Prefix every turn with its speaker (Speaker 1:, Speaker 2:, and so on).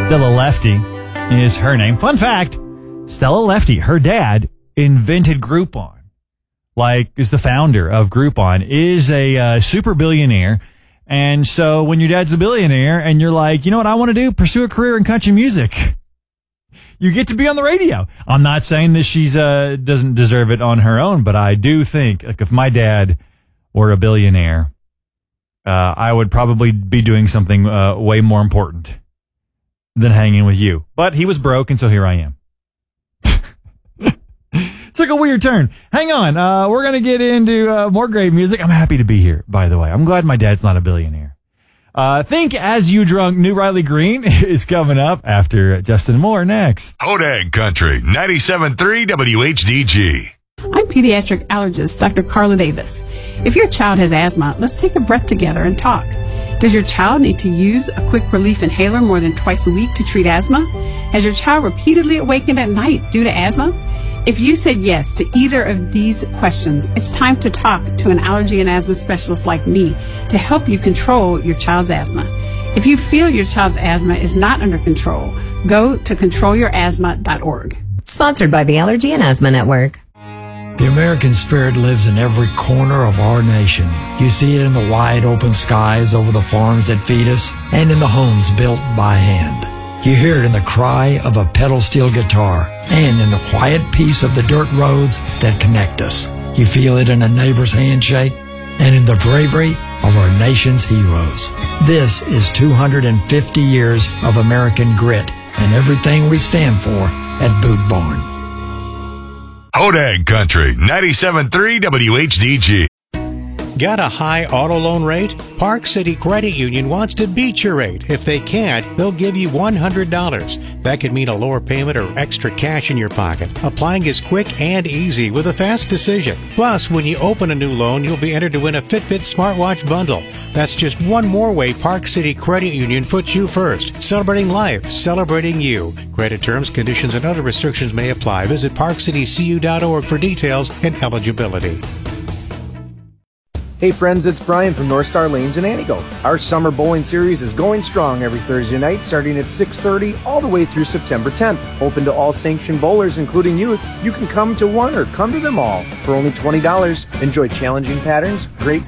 Speaker 1: Stella Lefty is her name. Fun fact, Stella Lefty, her dad, invented Groupon. Like, is the founder of Groupon, is a super billionaire. And so when your dad's a billionaire and you're like, you know what I want to do? Pursue a career in country music. You get to be on the radio. I'm not saying that she's doesn't deserve it on her own, but I do think, like, if my dad were a billionaire, I would probably be doing something way more important than hanging with you. But he was broke, and so here I am. Took a weird turn. Hang on. We're going to get into more great music. I'm happy to be here, by the way. I'm glad my dad's not a billionaire. Think As You Drunk, New Riley Green is coming up after Justin Moore next.
Speaker 2: Hodag Country, 97.3 WHDG.
Speaker 3: I'm pediatric allergist Dr. Carla Davis. If your child has asthma, let's take a breath together and talk. Does your child need to use a quick relief inhaler more than twice a week to treat asthma? Has your child repeatedly awakened at night due to asthma? If you said yes to either of these questions, it's time to talk to an allergy and asthma specialist like me to help you control your child's asthma. If you feel your child's asthma is not under control, go to controlyourasthma.org.
Speaker 4: Sponsored by the Allergy and Asthma Network.
Speaker 5: The American spirit lives in every corner of our nation. You see it in the wide open skies over the farms that feed us and in the homes built by hand. You hear it in the cry of a pedal steel guitar and in the quiet peace of the dirt roads that connect us. You feel it in a neighbor's handshake and in the bravery of our nation's heroes. This is 250 years of American grit and everything we stand for at Boot Barn.
Speaker 2: Hodag Country, 97.3 WHDG.
Speaker 6: Got a high auto loan rate? Park City Credit Union wants to beat your rate. If they can't, they'll give you $100. That could mean a lower payment or extra cash in your pocket. Applying is quick and easy with a fast decision. Plus, when you open a new loan, you'll be entered to win a Fitbit smartwatch bundle. That's just one more way Park City Credit Union puts you first. Celebrating life, celebrating you. Credit terms, conditions, and other restrictions may apply. Visit parkcitycu.org for details and eligibility.
Speaker 7: Hey friends, it's Brian from North Star Lanes in Antigo. Our summer bowling series is going strong every Thursday night starting at 6:30 all the way through September 10th. Open to all sanctioned bowlers, including youth. You can come to one or come to them all. For only $20, enjoy challenging patterns, great